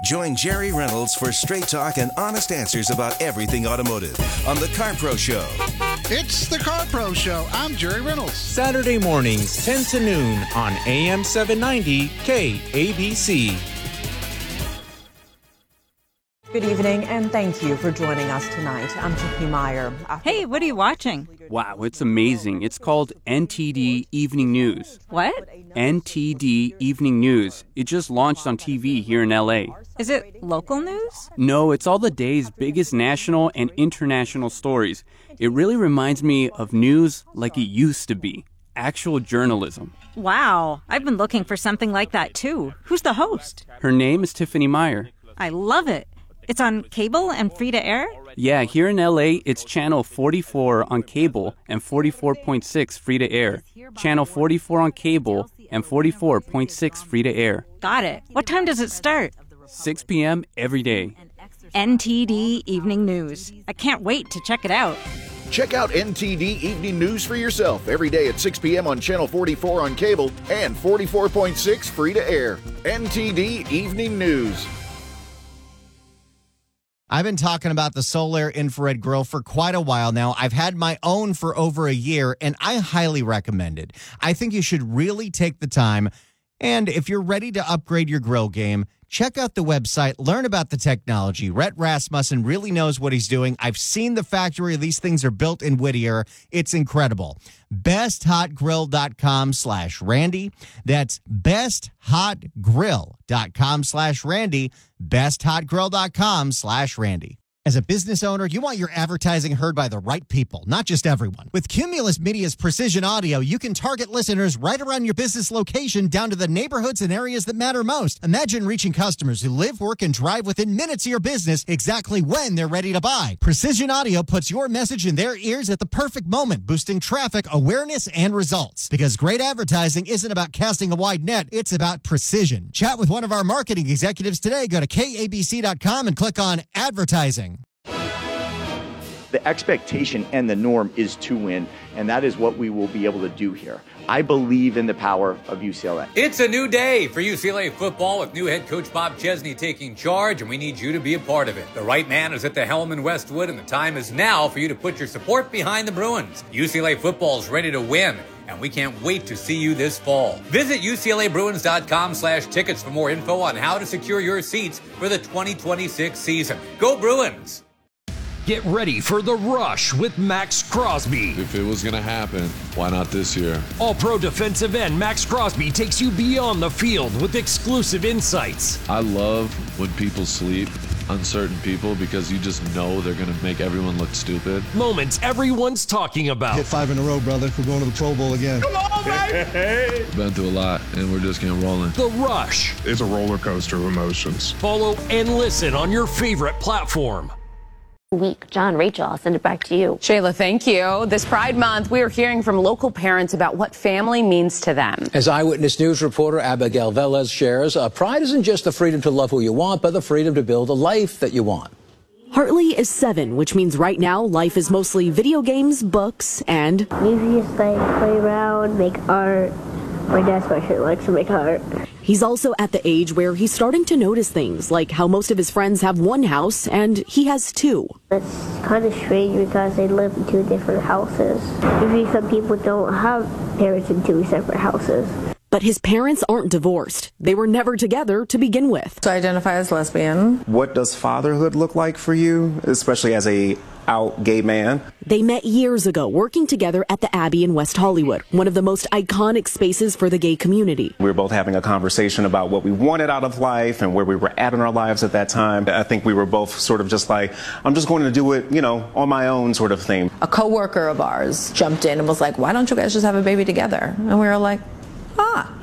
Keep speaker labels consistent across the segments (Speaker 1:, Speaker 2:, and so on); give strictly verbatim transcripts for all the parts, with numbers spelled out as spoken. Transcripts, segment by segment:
Speaker 1: Join Jerry Reynolds for straight talk and honest answers about everything automotive on The Car Pro Show.
Speaker 2: It's The Car Pro Show. I'm Jerry Reynolds.
Speaker 3: Saturday mornings, ten to noon on A M seven ninety K A B C.
Speaker 4: Good evening, and thank you for joining us tonight. I'm Tiffany Meyer.
Speaker 5: Hey, what are you watching?
Speaker 6: Wow, it's amazing. It's called N T D Evening News.
Speaker 5: What?
Speaker 6: N T D Evening News. It just launched on T V here in L A.
Speaker 5: Is it local news?
Speaker 6: No, it's all the day's biggest national and international stories. It really reminds me of news like it used to be. Actual journalism.
Speaker 5: Wow, I've been looking for something like that too. Who's the host?
Speaker 6: Her name is Tiffany Meyer.
Speaker 5: I love it. It's on cable and free to air?
Speaker 6: Yeah, here in L A, it's channel forty-four on cable and forty-four point six free to air. Channel forty-four on cable and forty-four point six free to air.
Speaker 5: Got it. What time does it start?
Speaker 6: six p.m. every day.
Speaker 5: N T D Evening News. I can't wait to check it out.
Speaker 7: Check out N T D Evening News for yourself every day at six p.m. on Channel forty-four on cable and forty-four point six free to air. N T D Evening News.
Speaker 8: I've been talking about the Solar Infrared Grill for quite a while now. I've had my own for over a year, and I highly recommend it. I think you should really take the time, and if you're ready to upgrade your grill game, check out the website, learn about the technology. Rhett Rasmussen really knows what he's doing. I've seen the factory. These things are built in Whittier. It's incredible. besthotgrill.com slash Randy. That's besthotgrill.com slash Randy. besthotgrill.com slash Randy. As a business owner, you want your advertising heard by the right people, not just everyone. With Cumulus Media's Precision Audio, you can target listeners right around your business location down to the neighborhoods and areas that matter most. Imagine reaching customers who live, work, and drive within minutes of your business exactly when they're ready to buy. Precision Audio puts your message in their ears at the perfect moment, boosting traffic, awareness, and results. Because great advertising isn't about casting a wide net, it's about precision. Chat with one of our marketing executives today. Go to K A B C dot com and click on Advertising.
Speaker 9: The expectation and the norm is to win, and that is what we will be able to do here. I believe in the power of U C L A.
Speaker 10: It's a new day for U C L A football with new head coach Bob Chesney taking charge, and we need you to be a part of it. The right man is at the helm in Westwood, and the time is now for you to put your support behind the Bruins. U C L A football is ready to win, and we can't wait to see you this fall. Visit U C L A Bruins dot com slash tickets for more info on how to secure your seats for the twenty twenty-six season. Go Bruins!
Speaker 11: Get ready for The Rush with Max Crosby.
Speaker 12: If it was going to happen, why not this year?
Speaker 11: All-pro defensive end Max Crosby takes you beyond the field with exclusive insights.
Speaker 12: I love when people sleep on certain people because you just know they're going to make everyone look stupid.
Speaker 11: Moments everyone's talking about.
Speaker 13: Hit five in a row, brother. We're going to the Pro Bowl again.
Speaker 12: Come on, baby! Been through a lot, and we're just getting rolling.
Speaker 11: The Rush.
Speaker 14: It's a roller coaster of emotions.
Speaker 11: Follow and listen on your favorite platform.
Speaker 15: Week. John, Rachel, I'll send it back to you.
Speaker 16: Shayla, thank you. This Pride Month, we are hearing from local parents about what family means to them.
Speaker 17: As Eyewitness News reporter Abigail Velez shares, uh, pride isn't just the freedom to love who you want, but the freedom to build a life that you want.
Speaker 18: Hartley is seven, which means right now life is mostly video games, books, and
Speaker 19: maybe just like play around, make art. My dad especially likes to make art.
Speaker 18: He's also at the age where he's starting to notice things, like how most of his friends have one house and he has two.
Speaker 19: It's kind of strange because they live in two different houses. Usually some people don't have parents in two separate houses.
Speaker 18: But his parents aren't divorced. They were never together to begin with.
Speaker 16: So I identify as lesbian.
Speaker 20: What does fatherhood look like for you, especially as a out gay man?
Speaker 18: They met years ago working together at the Abbey in West Hollywood, one of the most iconic spaces for the gay community.
Speaker 20: We were both having a conversation about what we wanted out of life and where we were at in our lives at that time. I think we were both sort of just like, I'm just going to do it, you know, on my own sort of thing.
Speaker 16: A coworker of ours jumped in and was like, why don't you guys just have a baby together? And we were like, ah,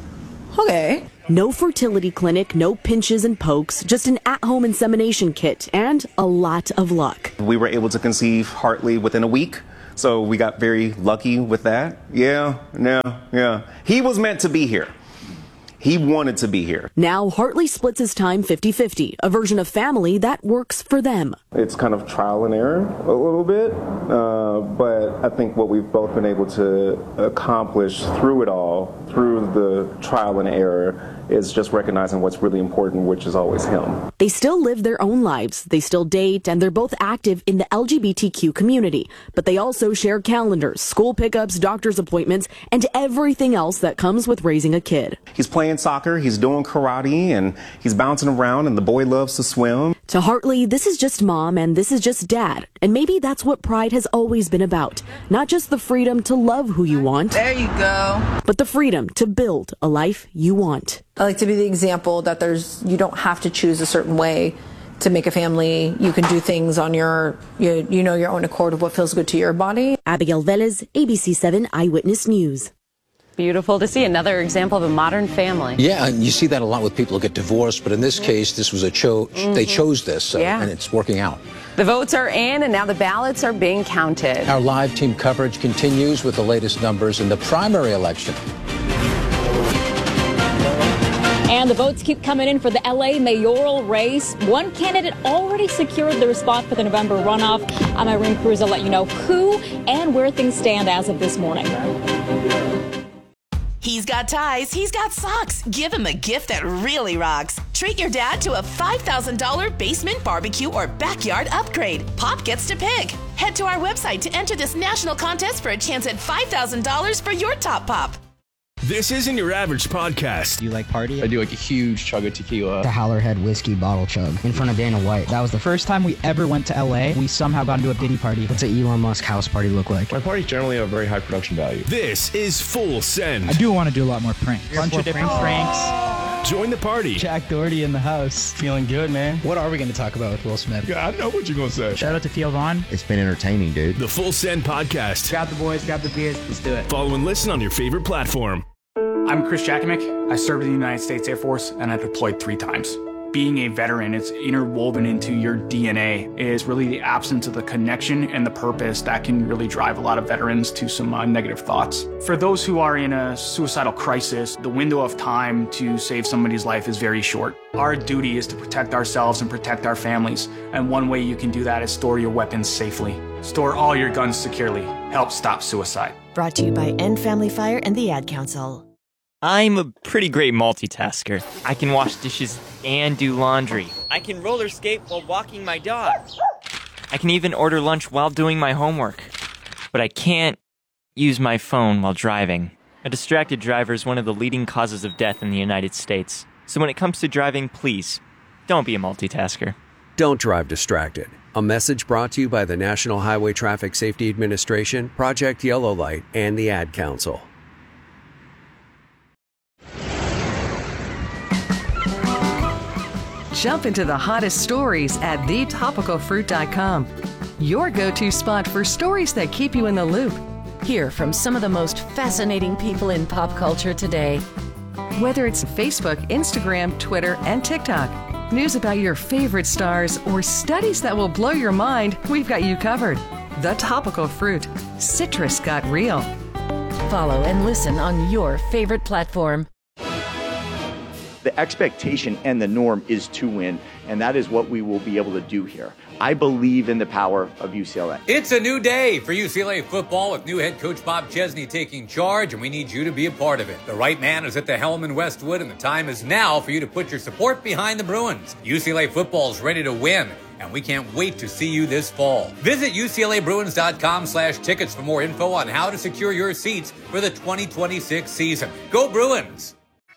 Speaker 16: okay.
Speaker 18: No fertility clinic, no pinches and pokes, just an at-home insemination kit and a lot of luck.
Speaker 20: We were able to conceive Hartley within a week, so we got very lucky with that. Yeah, yeah, yeah. He was meant to be here. He wanted to be here.
Speaker 18: Now Hartley splits his time fifty-fifty, a version of family that works for them.
Speaker 20: It's kind of trial and error a little bit, uh, but I think what we've both been able to accomplish through it all, through the trial and error, is just recognizing what's really important, which is always him.
Speaker 18: They still live their own lives. They still date, and they're both active in the L G B T Q community. But they also share calendars, school pickups, doctor's appointments, and everything else that comes with raising a kid.
Speaker 20: He's playing soccer, he's doing karate, and he's bouncing around, and the boy loves to swim.
Speaker 18: To Hartley, this is just mom, and this is just dad. And maybe that's what Pride has always been about. Not just the freedom to love who you want.
Speaker 16: There you go.
Speaker 18: But the freedom to build a life you want.
Speaker 16: I like to be the example that there's, you don't have to choose a certain way to make a family. You can do things on your, you, you know, your own accord of what feels good to your body.
Speaker 18: Abigail Velez, A B C seven Eyewitness News.
Speaker 21: Beautiful to see another example of a modern family.
Speaker 17: Yeah, and you see that a lot with people who get divorced, but in this case, this was a cho- mm-hmm. they chose this, so,
Speaker 21: yeah.
Speaker 17: and it's working out.
Speaker 21: The votes are in, and now the ballots are being counted.
Speaker 17: Our live team coverage continues with the latest numbers in the primary election.
Speaker 22: And the votes keep coming in for the L A mayoral race. One candidate already secured their spot for the November runoff. I'm Irene Cruz. I'll let you know who and where things stand as of this morning.
Speaker 23: He's got ties, he's got socks. Give him a gift that really rocks. Treat your dad to a five thousand dollars basement barbecue or backyard upgrade. Pop gets to pick. Head to our website to enter this national contest for a chance at five thousand dollars for your top pop.
Speaker 24: This isn't your average podcast.
Speaker 25: Do you like party?
Speaker 26: I do like a huge chug of tequila.
Speaker 25: The Howlerhead whiskey bottle chug in front of Dana White. That was the first time we ever went to L A. We somehow got into a Diddy party. What's an Elon Musk house party look like?
Speaker 26: My parties generally have very high production value.
Speaker 24: This is Full Send.
Speaker 25: I do want to do a lot more pranks. A bunch of different pranks.
Speaker 24: Join the party.
Speaker 25: Jack Doherty in the house. Feeling good, man. What are we going to talk about with Will Smith?
Speaker 24: Yeah, I know what you're going to say.
Speaker 25: Shout out to Theo Vaughn.
Speaker 27: It's been entertaining, dude.
Speaker 24: The Full Send Podcast.
Speaker 25: Grab the boys, grab the beers. Let's do it.
Speaker 24: Follow and listen on your favorite platform.
Speaker 28: I'm Chris Jakimick. I served in the United States Air Force and I deployed three times. Being a veteran, it's interwoven into your D N A. It is really the absence of the connection and the purpose that can really drive a lot of veterans to some uh, negative thoughts. For those who are in a suicidal crisis, the window of time to save somebody's life is very short. Our duty is to protect ourselves and protect our families. And one way you can do that is store your weapons safely. Store all your guns securely. Help stop suicide.
Speaker 29: Brought to you by End Family Fire and the Ad Council.
Speaker 30: I'm a pretty great multitasker. I can wash dishes and do laundry. I can roller skate while walking my dog. I can even order lunch while doing my homework. But I can't use my phone while driving. A distracted driver is one of the leading causes of death in the United States. So when it comes to driving, please, don't be a multitasker.
Speaker 31: Don't drive distracted. A message brought to you by the National Highway Traffic Safety Administration, Project Yellow Light, and the Ad Council.
Speaker 32: Jump into the hottest stories at the topical fruit dot com. Your go-to spot for stories that keep you in the loop. Hear from some of the most fascinating people in pop culture today. Whether it's Facebook, Instagram, Twitter, and TikTok, news about your favorite stars, or studies that will blow your mind, we've got you covered. The Topical Fruit. Citrus got real. Follow and listen on your favorite platform.
Speaker 9: The expectation and the norm is to win, and that is what we will be able to do here. I believe in the power of U C L A.
Speaker 10: It's a new day for U C L A football with new head coach Bob Chesney taking charge, and we need you to be a part of it. The right man is at the helm in Westwood, and the time is now for you to put your support behind the Bruins. U C L A football is ready to win, and we can't wait to see you this fall. Visit U C L A Bruins dot com slash tickets for more info on how to secure your seats for the twenty twenty-six season. Go Bruins!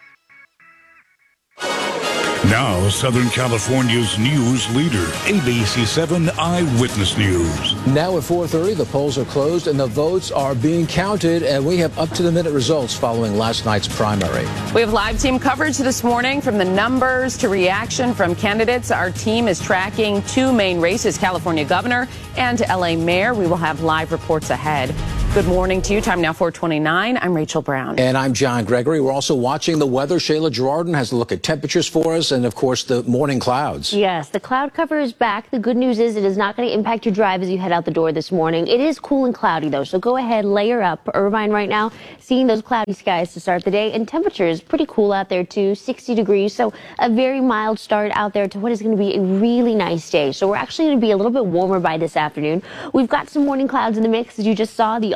Speaker 33: Now, Southern California's news leader, A B C seven Eyewitness News.
Speaker 17: Now at four thirty, the polls are closed and the votes are being counted, and we have up-to-the-minute results following last night's primary.
Speaker 21: We have live team coverage this morning, from the numbers to reaction from candidates. Our team is tracking two main races, California governor and L A mayor. We will have live reports ahead. Good morning to you. Time now four twenty-nine. I'm Rachel Brown.
Speaker 17: And I'm John Gregory. We're also watching the weather. Shayla Girardin has a look at temperatures for us and, of course, the morning clouds.
Speaker 15: Yes, the cloud cover is back. The good news is it is not going to impact your drive as you head out the door this morning. It is cool and cloudy, though, so go ahead, layer up. Irvine right now, seeing those cloudy skies to start the day, and temperature is pretty cool out there, too, sixty degrees, so a very mild start out there to what is going to be a really nice day. So we're actually going to be a little bit warmer by this afternoon. We've got some morning clouds in the mix, as you just saw. The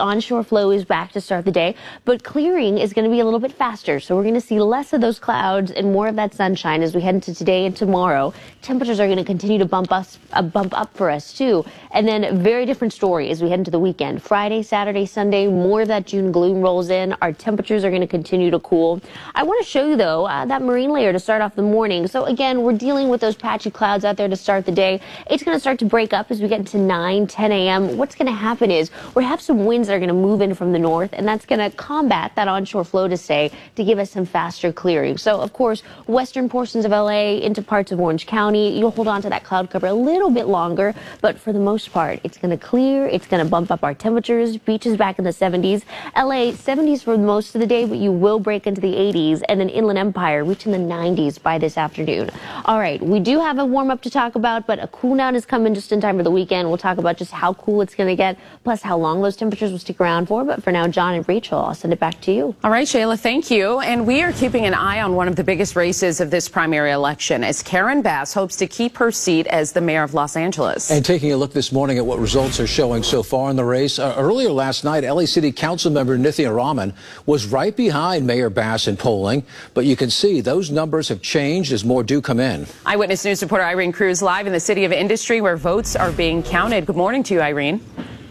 Speaker 15: onshore flow is back to start the day, but clearing is going to be a little bit faster. So we're going to see less of those clouds and more of that sunshine as we head into today and tomorrow. Temperatures are going to continue to bump us, uh, bump up for us too. And then a very different story as we head into the weekend. Friday, Saturday, Sunday, more of that June gloom rolls in. Our temperatures are going to continue to cool. I want to show you though uh, that marine layer to start off the morning. So again, we're dealing with those patchy clouds out there to start the day. It's going to start to break up as we get into nine, ten a m What's going to happen is we have some winds that are going to move in from the north, and that's going to combat that onshore flow to stay to give us some faster clearing. So, of course, western portions of L A into parts of Orange County, you'll hold on to that cloud cover a little bit longer, but for the most part, it's going to clear. It's going to bump up our temperatures. Beaches back in the seventies. L A, seventies for most of the day, but you will break into the eighties, and then Inland Empire reaching the nineties by this afternoon. All right, we do have a warm-up to talk about, but a cool down is coming just in time for the weekend. We'll talk about just how cool it's going to get, plus how long those temperatures will stick around for. But for now, John and Rachel, I'll send it back to you.
Speaker 21: All right, Shayla, thank you. And we are keeping an eye on one of the biggest races of this primary election as Karen Bass hopes to keep her seat as the mayor of Los Angeles.
Speaker 17: And taking a look this morning at what results are showing so far in the race. Uh, earlier last night, L A City Council member Nithya Raman was right behind Mayor Bass in polling. But you can see those numbers have changed as more do come in.
Speaker 21: Eyewitness News reporter Irene Cruz live in the City of Industry where votes are being counted. Good morning to you, Irene.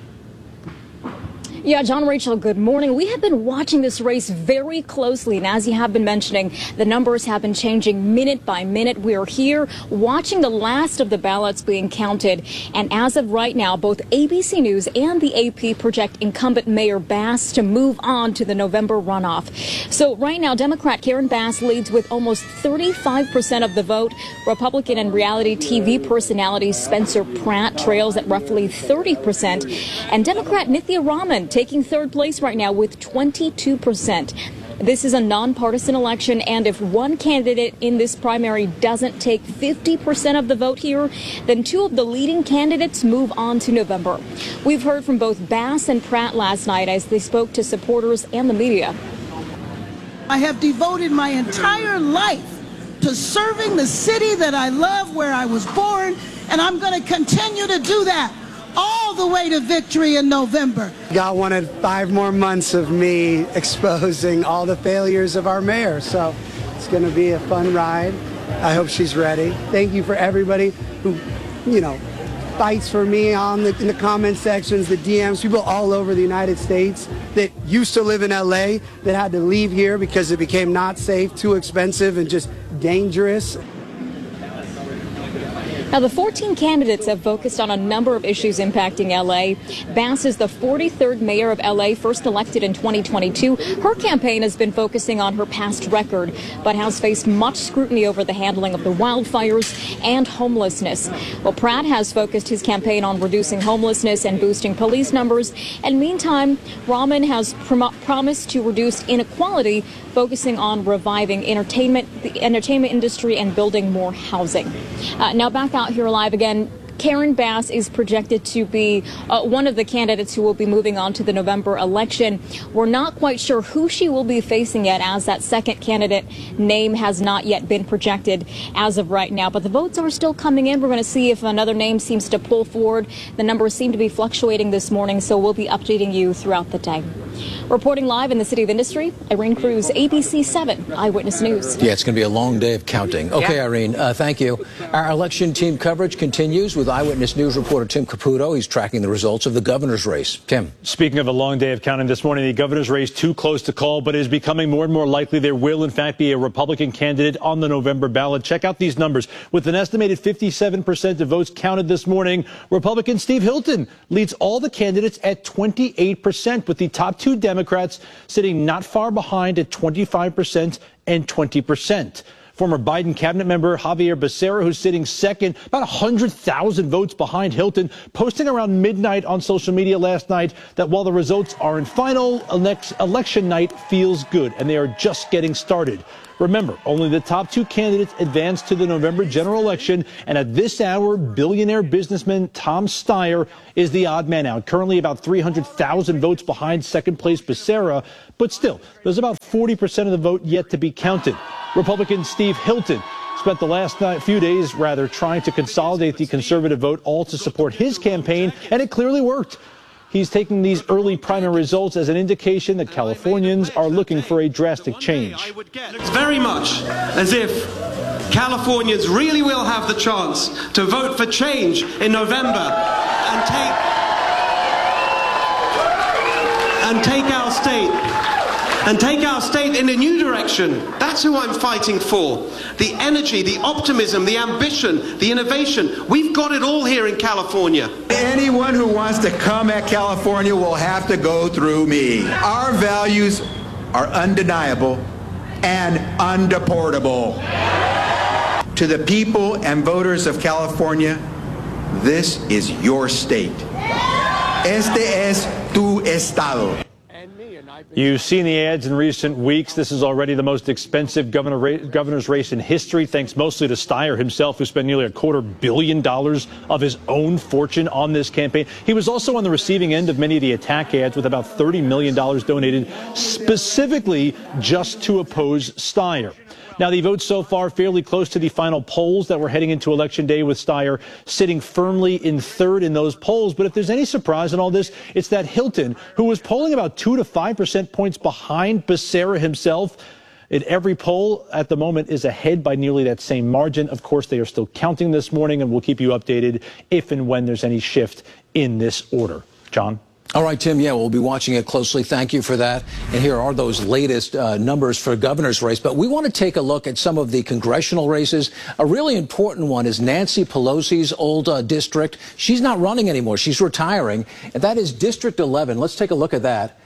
Speaker 22: Yeah, John, Rachel, good morning. We have been watching this race very closely, and as you have been mentioning, the numbers have been changing minute by minute. We are here watching the last of the ballots being counted, and as of right now, both A B C News and the A P project incumbent Mayor Bass to move on to the November runoff. So right now, Democrat Karen Bass leads with almost thirty-five percent of the vote. Republican and reality T V personality Spencer Pratt trails at roughly thirty percent, and Democrat Nithya Raman taking third place right now with twenty-two percent. This is a nonpartisan election, and if one candidate in this primary doesn't take fifty percent of the vote here, then two of the leading candidates move on to November. We've heard from both Bass and Pratt last night as they spoke to supporters and the media.
Speaker 1: I have devoted my entire life to serving the city that I love, where I was born, and I'm going to continue to do that all the way to victory in November.
Speaker 2: God wanted five more months of me exposing all the failures of our mayor, so it's going to be a fun ride. I hope she's ready. Thank you for everybody who, you know, fights for me on the, in the comment sections, the D Ms, people all over the United States that used to live in L A that had to leave here because it became not safe, too expensive, and just dangerous.
Speaker 22: Now, the fourteen candidates have focused on a number of issues impacting L A. Bass is the forty-third mayor of L A, first elected in twenty twenty-two. Her campaign has been focusing on her past record, but has faced much scrutiny over the handling of the wildfires and homelessness. Well, Pratt has focused his campaign on reducing homelessness and boosting police numbers. And meantime, Raman has prom- promised to reduce inequality, focusing on reviving entertainment, the entertainment industry, and building more housing. Uh, now back out here live again. Karen Bass is projected to be uh, one of the candidates who will be moving on to the November election. We're not quite sure who she will be facing yet, as that second candidate name has not yet been projected as of right now. But the votes are still coming in. We're going to see if another name seems to pull forward. The numbers seem to be fluctuating this morning, so we'll be updating you throughout the day. Reporting live in the City of Industry, Irene Cruz, A B C seven Eyewitness News.
Speaker 17: Yeah, it's going to be a long day of counting. Okay,
Speaker 21: yeah.
Speaker 17: Irene, uh, thank you. Our election team coverage continues with Eyewitness News reporter Tim Caputo. He's tracking the results of the governor's race. Tim.
Speaker 3: Speaking of a long day of counting this morning, the governor's race too close to call, but is becoming more and more likely there will, in fact, be a Republican candidate on the November ballot. Check out these numbers. With an estimated fifty-seven percent of votes counted this morning, Republican Steve Hilton leads all the candidates at twenty-eight percent, with the top two Democrats sitting not far behind at twenty-five percent and twenty percent. Former Biden cabinet member Javier Becerra, who's sitting second, about one hundred thousand votes behind Hilton, posting around midnight on social media last night that while the results aren't final, election night feels good, and they are just getting started. Remember, only the top two candidates advance to the November general election, and at this hour, billionaire businessman Tom Steyer is the odd man out, currently about three hundred thousand votes behind second place Becerra, but still, there's about forty percent of the vote yet to be counted. Republican Steve Hilton spent the last few days, rather, trying to consolidate the conservative vote, all to support his campaign, and it clearly worked. he's taking these early primary results as an indication that Californians are looking for a drastic change.
Speaker 4: Looks very much as if Californians really will have the chance to vote for change in November and take and take our state and take our state in a new direction. That's who I'm fighting for. The energy, the optimism, the ambition, the innovation. We've got it all here in California.
Speaker 5: Anyone who wants to come at California will have to go through me. Our values are undeniable and undeportable. To the people and voters of California, this is your state. Este es tu estado.
Speaker 3: You've seen the ads in recent weeks. This is already the most expensive governor ra- governor's race in history, thanks mostly to Steyer himself, who spent nearly a quarter billion dollars of his own fortune on this campaign. He was also on the receiving end of many of the attack ads, with about thirty million dollars donated specifically just to oppose Steyer. Now, the votes so far fairly close to the final polls that we're heading into Election Day, with Steyer sitting firmly in third in those polls. But if there's any surprise in all this, it's that Hilton, who was polling about two to five percent points behind Becerra himself, in every poll at the moment is ahead by nearly that same margin. Of course, they are still counting this morning, and we'll keep you updated if and when there's any shift in this order. John?
Speaker 17: All right, Tim, yeah, we'll be watching it closely. Thank you for that. And here are those latest uh, numbers for governor's race. But we want to take a look at some of the congressional races. A really important one is Nancy Pelosi's old uh, district. She's not running anymore. She's retiring. And that is District eleven. Let's take a look at that.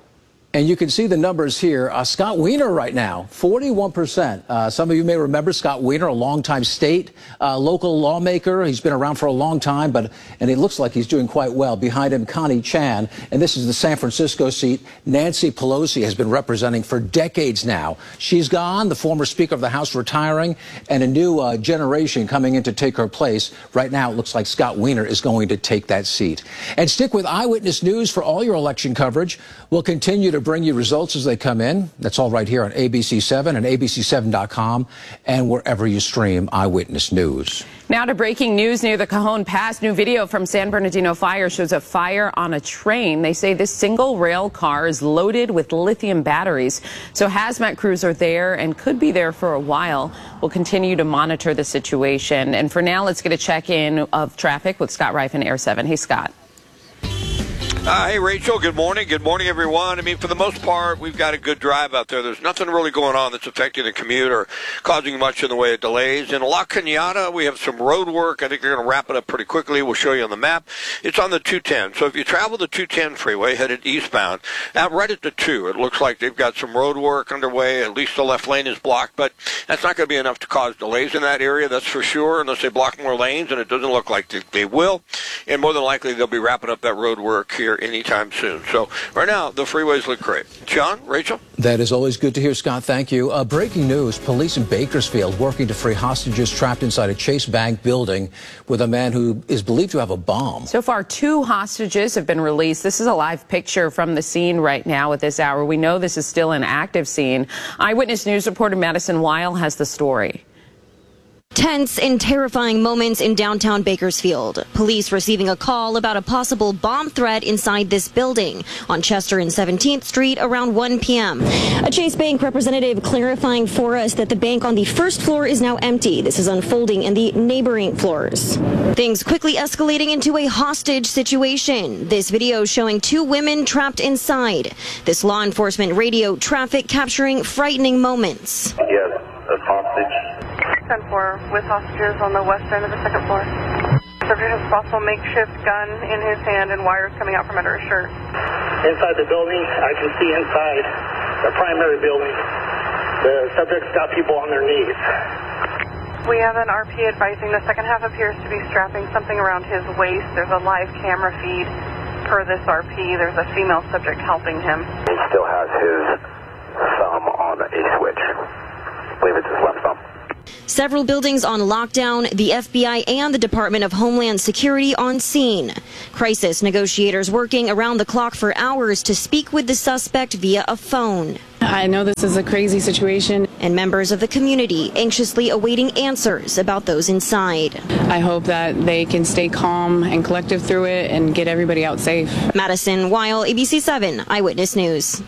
Speaker 17: And you can see the numbers here. Uh, Scott Wiener right now, forty-one percent. Uh, some of you may remember Scott Wiener, a longtime state uh, local lawmaker. He's been around for a long time, but and it looks like he's doing quite well. Behind him, Connie Chan. And this is the San Francisco seat Nancy Pelosi has been representing for decades now. She's gone, the former Speaker of the House retiring, and a new uh, generation coming in to take her place. Right now, it looks like Scott Wiener is going to take that seat. And stick with Eyewitness News for all your election coverage. We'll continue to bring you results as they come in. That's all right here on A B C seven and A B C seven dot com and wherever you stream Eyewitness News.
Speaker 21: Now to breaking news near the Cajon Pass. New video from San Bernardino Fire shows a fire on a train. They say this single rail car is loaded with lithium batteries. So hazmat crews are there and could be there for a while. We'll continue to monitor the situation. And for now, let's get a check-in of traffic with Scott Reif in Air seven. Hey, Scott.
Speaker 6: Uh, hey, Rachel. Good morning. Good morning, everyone. I mean, for the most part, we've got a good drive out there. There's nothing really going on that's affecting the commute or causing much in the way of delays. In La Cañada, we have some road work. I think they're going to wrap it up pretty quickly. We'll show you on the map. It's on the two ten. So if you travel the two ten freeway headed eastbound, out right at the two, it looks like they've got some road work underway. At least the left lane is blocked, but that's not going to be enough to cause delays in that area, that's for sure, unless they block more lanes, and it doesn't look like they, they will. And more than likely, they'll be wrapping up that road work here anytime soon. So right now, the freeways look great. John, Rachel?
Speaker 17: That is always good to hear, Scott. Thank you. Uh, breaking news, police in Bakersfield working to free hostages trapped inside a Chase Bank building with a man who is believed to have a bomb.
Speaker 21: So far, two hostages have been released. This is a live picture from the scene right now at this hour. We know this is still an active scene. Eyewitness News reporter Madison Weil has the story.
Speaker 7: Tense and terrifying moments in downtown Bakersfield. Police receiving a call about a possible bomb threat inside this building on Chester and seventeenth Street around one p m A Chase Bank representative clarifying for us that the bank on the first floor is now empty. This is unfolding in the neighboring floors. Things quickly escalating into a hostage situation. This video showing two women trapped inside. This law enforcement radio traffic capturing frightening moments.
Speaker 8: Yes, a hostage.
Speaker 11: Second floor with hostages on the west end of the second floor. Subject has a possible makeshift gun in his hand and wires coming out from under his shirt.
Speaker 8: Inside the building, I can see inside the primary building. The subject's got people on their knees.
Speaker 11: We have an R P advising the second half appears to be strapping something around his waist. There's a live camera feed per this R P. There's a female subject helping him.
Speaker 8: He still has his thumb on a switch. I believe it's his left thumb.
Speaker 7: Several buildings on lockdown, the F B I and the Department of Homeland Security on scene. Crisis negotiators working around the clock for hours to speak with the suspect via a phone.
Speaker 12: I know this is a crazy situation.
Speaker 7: and members of the community anxiously awaiting answers about those inside.
Speaker 12: I hope that they can stay calm and collective through it and get everybody out safe.
Speaker 7: Madison Weil, A B C seven Eyewitness News.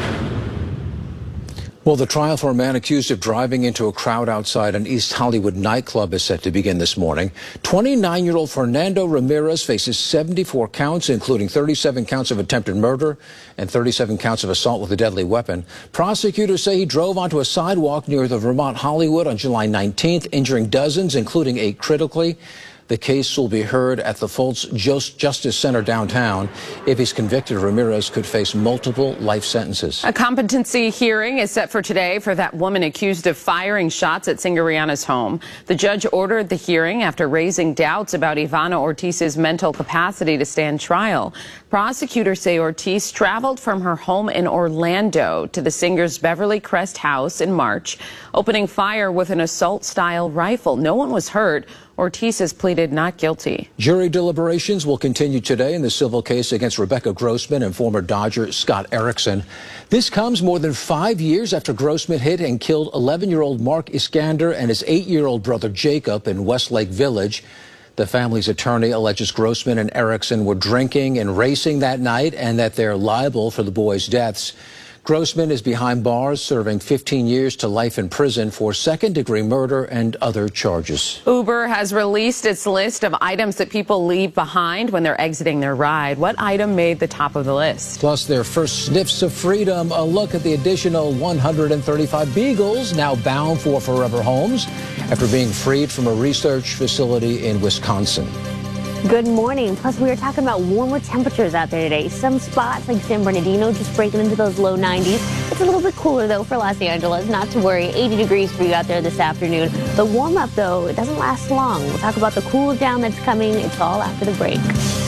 Speaker 17: Well, the trial for a man accused of driving into a crowd outside an East Hollywood nightclub is set to begin this morning. twenty-nine-year-old Fernando Ramirez faces seventy-four counts, including thirty-seven counts of attempted murder and thirty-seven counts of assault with a deadly weapon. Prosecutors say he drove onto a sidewalk near the Vermont Hollywood on July nineteenth, injuring dozens, including eight critically. The case will be heard at the Fultz Justice Center downtown. If he's convicted, Ramirez could face multiple life sentences.
Speaker 21: A competency hearing is set for today for that woman accused of firing shots at singer Rihanna's home. The judge ordered the hearing after raising doubts about Ivana Ortiz's mental capacity to stand trial. Prosecutors say Ortiz traveled from her home in Orlando to the singer's Beverly Crest house in March, opening fire with an assault-style rifle. No one was hurt. Ortiz has pleaded not guilty.
Speaker 17: Jury deliberations will continue today in the civil case against Rebecca Grossman and former Dodger Scott Erickson. This comes more than five years after Grossman hit and killed eleven-year-old Mark Iskander and his eight-year-old brother Jacob in Westlake Village. The family's attorney alleges Grossman and Erickson were drinking and racing that night and that they're liable for the boys' deaths. Grossman is behind bars, serving fifteen years to life in prison for second-degree murder and other charges.
Speaker 21: Uber has released its list of items that people leave behind when they're exiting their ride. What item made the top of the list?
Speaker 17: Plus, their first sniffs of freedom. A look at the additional one hundred thirty-five beagles now bound for forever homes after being freed from a research facility in Wisconsin.
Speaker 15: Good morning. Plus, we are talking about warmer temperatures out there today. Some spots like San Bernardino just breaking into those low nineties. It's a little bit cooler, though, for Los Angeles. Not to worry. eighty degrees for you out there this afternoon. The warm up, though, it doesn't last long. We'll talk about the cool down that's coming. It's all after the break.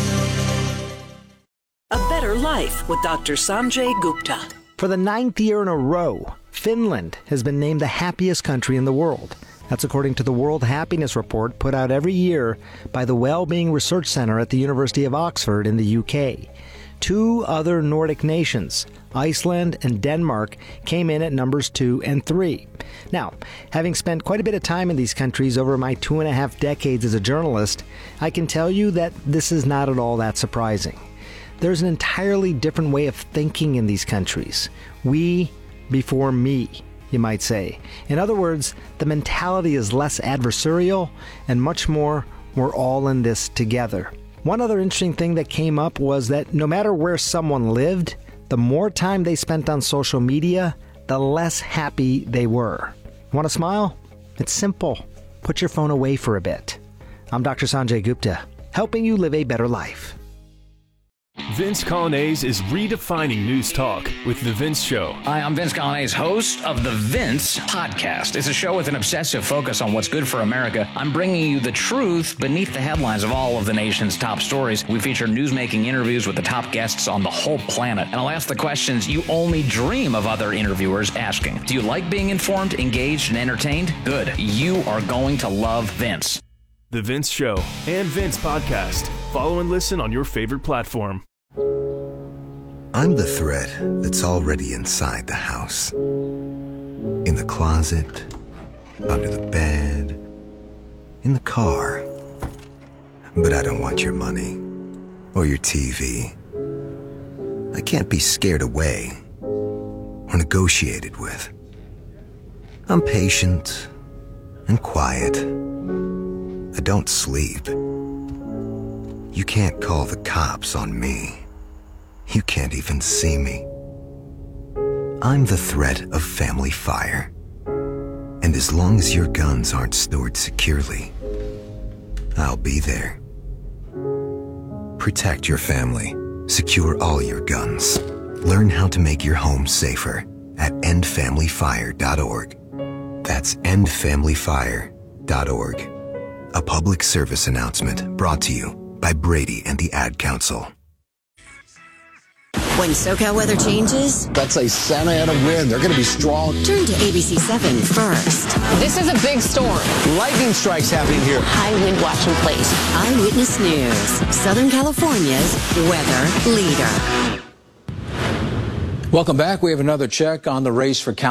Speaker 13: A Better Life with Doctor Sanjay Gupta.
Speaker 14: For the ninth year in a row, Finland has been named the happiest country in the world. That's according to the World Happiness Report put out every year by the Wellbeing Research Center at the University of Oxford in the U K. Two other Nordic nations, Iceland and Denmark, came in at numbers two and three. Now, having spent quite a bit of time in these countries over my two and a half decades as a journalist, I can tell you that this is not at all that surprising. There's an entirely different way of thinking in these countries. We before me, you might say. In other words, the mentality is less adversarial and much more, we're all in this together. One other interesting thing that came up was that no matter where someone lived, the more time they spent on social media, the less happy they were. Want to smile? It's simple. Put your phone away for a bit. I'm Doctor Sanjay Gupta, helping you live a better life.
Speaker 16: Vince Coglianese is redefining news talk with The Vince Show.
Speaker 18: Hi, I'm Vince Coglianese, host of The Vince Podcast. It's a show with an obsessive focus on what's good for America. I'm bringing you the truth beneath the headlines of all of the nation's top stories. We feature newsmaking interviews with the top guests on the whole planet. And I'll ask the questions you only dream of other interviewers asking. Do you like being informed, engaged, and entertained? Good. You are going to love Vince.
Speaker 16: The Vince Show and Vince Podcast. Follow and listen on your favorite platform.
Speaker 19: I'm the thread that's already inside the house. In the closet, under the bed, in the car. But I don't want your money or your T V. I can't be scared away or negotiated with. I'm patient and quiet. I don't sleep. You can't call the cops on me. You can't even see me. I'm the threat of family fire. And as long as your guns aren't stored securely, I'll be there. Protect your family. Secure all your guns. Learn how to make your home safer at end family fire dot org. That's end family fire dot org. A public service announcement brought to you by Brady and the Ad Council.
Speaker 29: When SoCal weather changes,
Speaker 20: that's a Santa Ana wind. They're going to be strong.
Speaker 29: Turn to A B C seven first.
Speaker 21: This is a big storm.
Speaker 20: Lightning strikes happening here.
Speaker 15: High wind watching place.
Speaker 29: Eyewitness News, Southern California's weather leader.
Speaker 17: Welcome back. We have another check on the race for Cal.